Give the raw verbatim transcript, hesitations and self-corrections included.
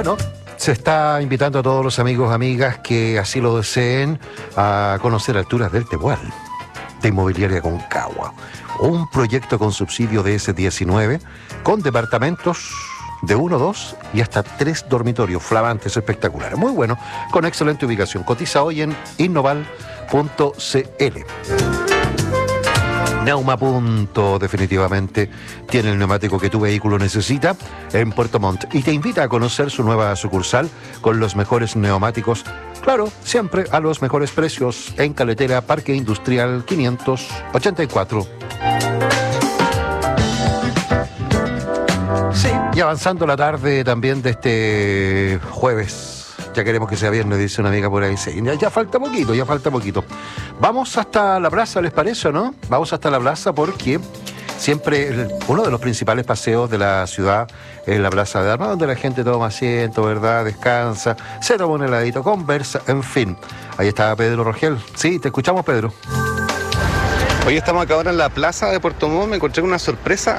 Bueno, se está invitando a todos los amigos, amigas que así lo deseen a conocer Alturas del Tehual, de Inmobiliaria Concagua. Un proyecto con subsidio de ese diecinueve, con departamentos de uno, dos y hasta tres dormitorios flamantes, espectaculares. Muy bueno, con excelente ubicación. Cotiza hoy en innoval punto cl. Neumapunto definitivamente tiene el neumático que tu vehículo necesita en Puerto Montt y te invita a conocer su nueva sucursal con los mejores neumáticos, claro, siempre a los mejores precios en Caletera, Parque Industrial quinientos ochenta y cuatro. Sí, y avanzando la tarde también de este jueves. Ya queremos que sea viernes, dice una amiga por ahí. Sí, ya, ya falta poquito, ya falta poquito. Vamos hasta la plaza, ¿les parece o no? Vamos hasta la plaza porque siempre el, uno de los principales paseos de la ciudad es la Plaza de Armas, donde la gente toma asiento, ¿verdad? Descansa, se toma un heladito, conversa, en fin. Ahí está Pedro Rogel. Sí, te escuchamos, Pedro. Hoy estamos acá ahora en la plaza de Puerto Montt, me encontré con una sorpresa.